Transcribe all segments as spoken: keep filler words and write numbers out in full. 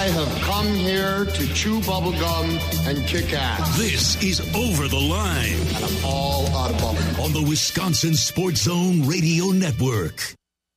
I have come here to chew bubblegum and kick ass. This is Over the Line. And I'm all out of bubblegum. On the Wisconsin Sports Zone Radio Network.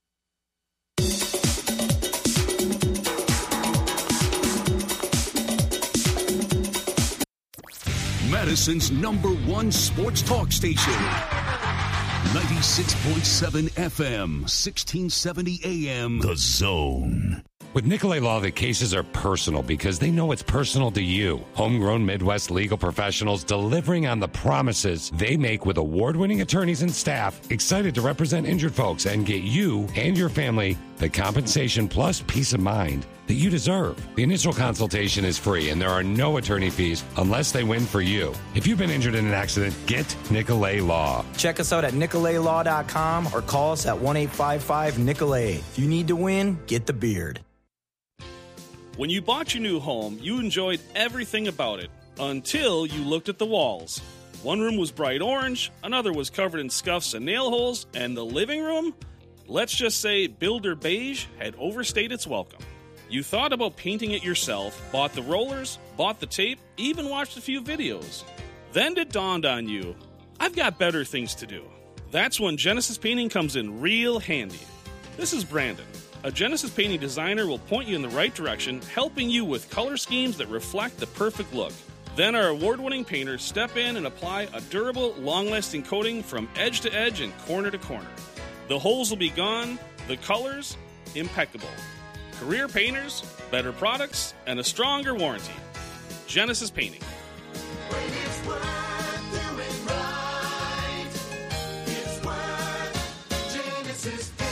Madison's number one sports talk station. ninety-six point seven F M, sixteen seventy A M, The Zone. With Nicolay Law, the cases are personal because they know it's personal to you. Homegrown Midwest legal professionals delivering on the promises they make with award-winning attorneys and staff, excited to represent injured folks and get you and your family the compensation plus peace of mind that you deserve. The initial consultation is free and there are no attorney fees unless they win for you. If you've been injured in an accident, get Nicolay Law. Check us out at nicolay law dot com or call us at one eight five five Nicolay. If you need to win, get the beard. When you bought your new home, you enjoyed everything about it until you looked at the walls. One room was bright orange, another was covered in scuffs and nail holes, and the living room, let's just say Builder Beige had overstayed its welcome. You thought about painting it yourself, bought the rollers, bought the tape, even watched a few videos. Then it dawned on you, I've got better things to do. That's when Genesis Painting comes in real handy. This is Brandon. A Genesis Painting designer will point you in the right direction, helping you with color schemes that reflect the perfect look. Then our award-winning painters step in and apply a durable, long-lasting coating from edge to edge and corner to corner. The holes will be gone, the colors, impeccable. Career painters, better products, and a stronger warranty. Genesis Painting. When it's worth doing right, it's worth Genesis Painting.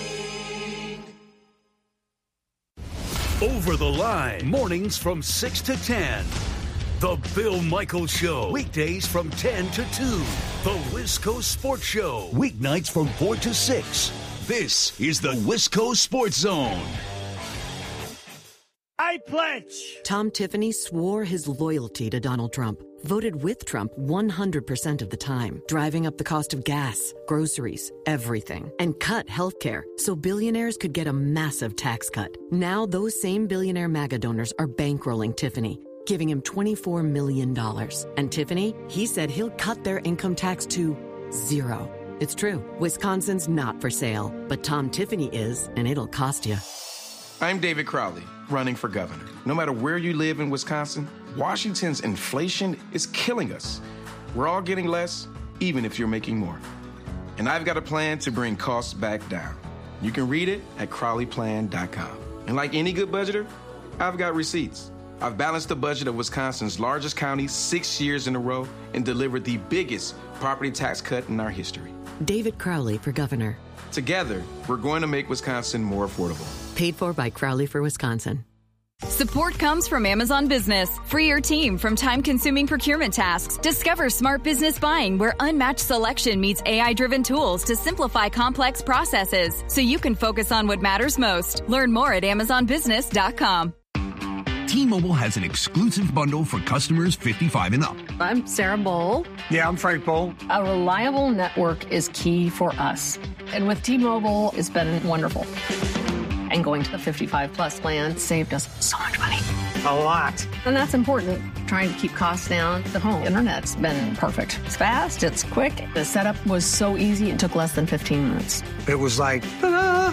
Over the Line, mornings from six to ten. The Bill Michaels Show, weekdays from ten to two. The Wisco Sports Show, weeknights from four to six. This is the Wisco Sports Zone. I pledge. Tom Tiffany swore his loyalty to Donald Trump, voted with Trump one hundred percent of the time, driving up the cost of gas, groceries, everything, and cut health care so billionaires could get a massive tax cut. Now those same billionaire MAGA donors are bankrolling Tiffany, giving him twenty-four million dollars. And Tiffany, he said he'll cut their income tax to zero. It's true. Wisconsin's not for sale, but Tom Tiffany is, and it'll cost you. I'm David Crowley, running for governor. No matter where you live in Wisconsin, Washington's inflation is killing us. We're all getting less, even if you're making more. And I've got a plan to bring costs back down. You can read it at crowley plan dot com. And like any good budgeter, I've got receipts. I've balanced the budget of Wisconsin's largest county six years in a row and delivered the biggest property tax cut in our history. David Crowley for governor. Together, we're going to make Wisconsin more affordable. Paid for by Crowley for Wisconsin. Support comes from Amazon Business. Free your team from time-consuming procurement tasks. Discover smart business buying where unmatched selection meets A I-driven tools to simplify complex processes so you can focus on what matters most. Learn more at amazon business dot com. T-Mobile has an exclusive bundle for customers fifty-five and up. I'm Sarah Bowl. Yeah, I'm Frank Bowl. A reliable network is key for us. And with T-Mobile, it's been wonderful. And going to the fifty-five plus plan saved us so much money. A lot. And that's important. Trying to keep costs down. The home internet's been perfect. It's fast, it's quick. The setup was so easy, it took less than fifteen minutes. It was like, ta-da!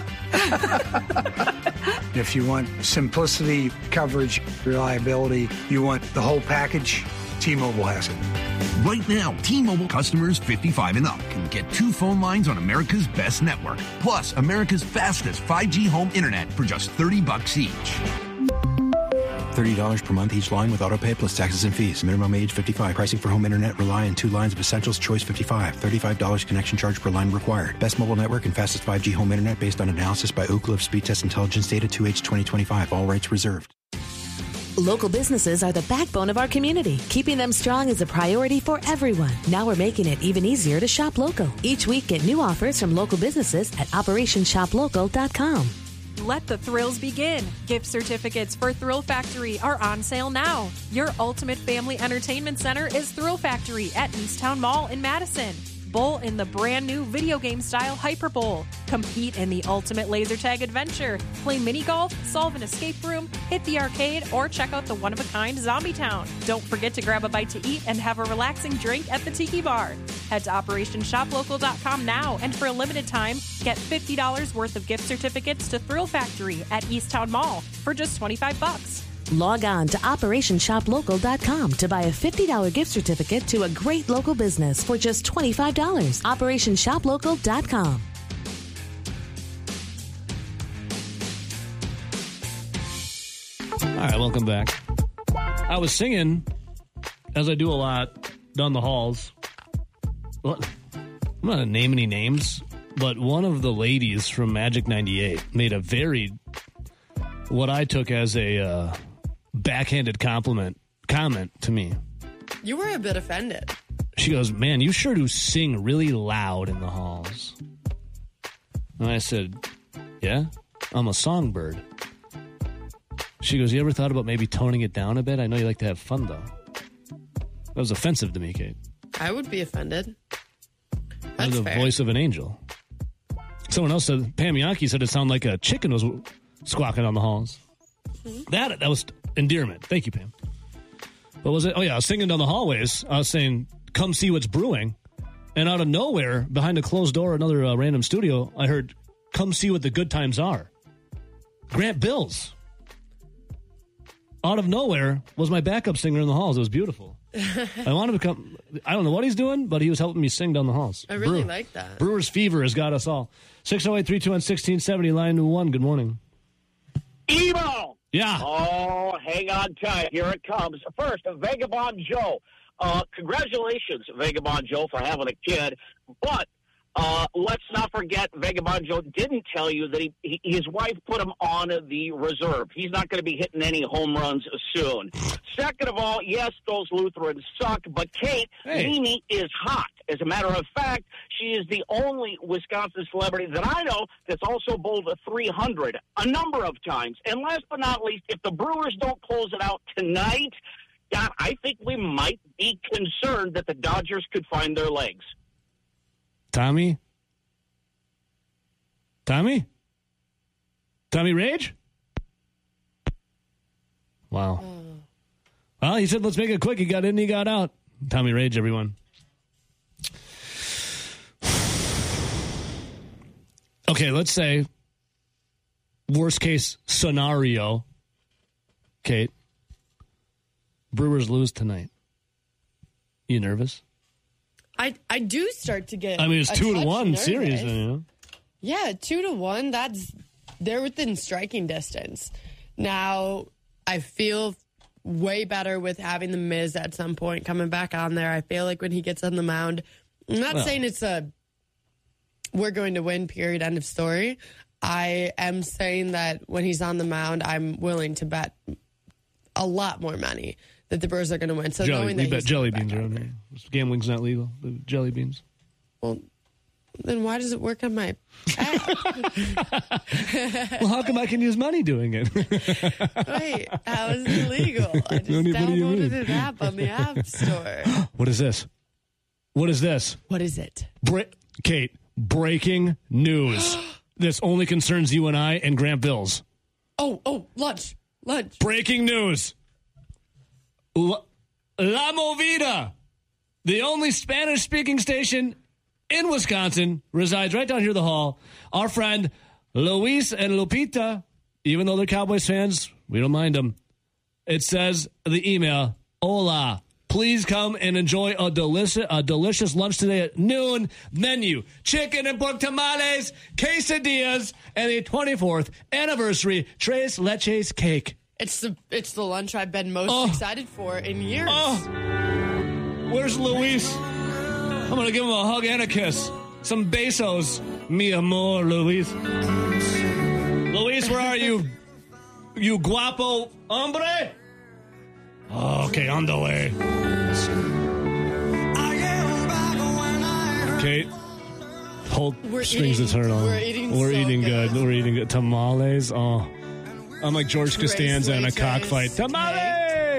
If you want simplicity, coverage, reliability, you want the whole package, T-Mobile has it. Right now, T-Mobile customers fifty-five and up can get two phone lines on America's best network, plus America's fastest five G home internet for just thirty bucks each. thirty dollars per month each line with autopay plus taxes and fees. Minimum age fifty-five. Pricing for home internet rely on two lines of Essentials Choice fifty-five. thirty-five dollars connection charge per line required. Best mobile network and fastest five G home internet based on analysis by Ookla of Speed Test Intelligence Data two H twenty twenty-five. All rights reserved. Local businesses are the backbone of our community. Keeping them strong is a priority for everyone. Now we're making it even easier to shop local. Each week, get new offers from local businesses at operation shop local dot com. Let the thrills begin. Gift certificates for Thrill Factory are on sale now. Your ultimate family entertainment center is Thrill Factory at Easttown Mall in Madison. bowl in the brand new video game style Hyper Bowl. Compete in the ultimate laser tag adventure. Play mini golf, solve an escape room, hit the arcade, or check out the one-of-a-kind Zombie Town. Don't forget to grab a bite to eat and have a relaxing drink at the Tiki Bar. Head to operation shop local dot com now, and for a limited time, get fifty dollars worth of gift certificates to Thrill Factory at Easttown Mall for just twenty-five bucks. Log on to operation shop local dot com to buy a fifty dollars gift certificate to a great local business for just twenty-five dollars. operation shop local dot com. All right, welcome back. I was singing, as I do a lot, down the halls. Well, I'm not going to name any names, but one of the ladies from Magic ninety-eight made a very, what I took as a uh, backhanded compliment comment to me. You were a bit offended. She goes, man, you sure do sing really loud in the halls. And I said, yeah, I'm a songbird. She goes, you ever thought about maybe toning it down a bit? I know you like to have fun, though. That was offensive to me, Kate. I would be offended. That's I'm the fair. voice of an angel. Someone else said, Pam Yankee said it sounded like a chicken was squawking on the halls. Mm-hmm. That that was endearment. Thank you, Pam. What was it? Oh, yeah, I was singing down the hallways. I was saying, come see what's brewing. And out of nowhere, behind a closed door, another uh, random studio, I heard, come see what the good times are. Grant Bills. Out of nowhere was my backup singer in the halls. It was beautiful. I want to become, I don't know what he's doing, but he was helping me sing down the halls. I really Brew. like that. Brewers Fever has got us all. six oh eight, three two one, one six seven oh, line one. Good morning. Emo! Yeah. Oh, hang on tight. Here it comes. First, Vagabond Joe. Uh, congratulations, Vagabond Joe, for having a kid. But uh, let's not forget, Vagabond Joe didn't tell you that he, he, his wife put him on the reserve. He's not going to be hitting any home runs soon. Second of all, yes, those Lutherans suck, but Kate, hey. Mimi is hot. As a matter of fact, she is the only Wisconsin celebrity that I know that's also bowled a three hundred a number of times. And last but not least, if the Brewers don't close it out tonight, God, I think we might be concerned that the Dodgers could find their legs. Tommy? Tommy? Tommy Rage? Wow. Oh. Well, he said, let's make it quick. He got in, he got out. Tommy Rage, everyone. Okay, let's say worst case scenario, Kate. Brewers lose tonight. You nervous? I I do start to get. I mean, it's a two to touch one nervous. series. You know? Yeah, two to one. That's they're within striking distance. Now I feel way better with having the Miz at some point coming back on there. I feel like when he gets on the mound, I'm not Well. saying it's a we're going to win. Period. End of story. I am saying that when he's on the mound, I'm willing to bet a lot more money that the Brewers are going to win. So jelly, knowing we that bet he's jelly back beans out around there. here. Gambling's not legal. The jelly beans. Well, then why does it work on my app? Well, how come I can use money doing it? Wait, how is it illegal? I just What do you- what do you downloaded mean? an app on the App Store. What is this? What is this? What is it? Bre- Kate, breaking news. This only concerns you and I and Grant Bills. Oh, oh, lunch, lunch. Breaking news. La, La Movida, the only Spanish-speaking station in Wisconsin, resides right down here in the hall. Our friend Luis and Lupita, even though they're Cowboys fans, we don't mind them. It says the email, hola, please come and enjoy a delicious, a delicious lunch today at noon. Menu, chicken and pork tamales, quesadillas, and the twenty-fourth anniversary Tres Leches cake. It's the it's the lunch I've been most Oh. excited for in years. Oh, where's Luis? I'm going to give him a hug and a kiss. Some besos. Mi amor, Luis. Luis, where are you? You guapo hombre? Oh, okay, on the way. Kate, hold We're strings eating- to turn on. we're eating We're so eating good. good. We're eating good. Tamales. Oh, I'm like George Tres Costanza in a leches cockfight.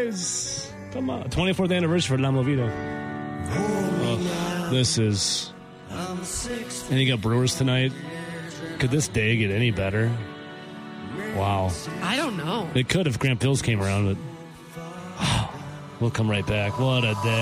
Tamales. Tama- twenty-fourth anniversary for La Movida. Oh, this is And you got Brewers tonight. Could this day get any better? Wow. I don't know. It could if Grant Bills came around, but we'll come right back. What a day.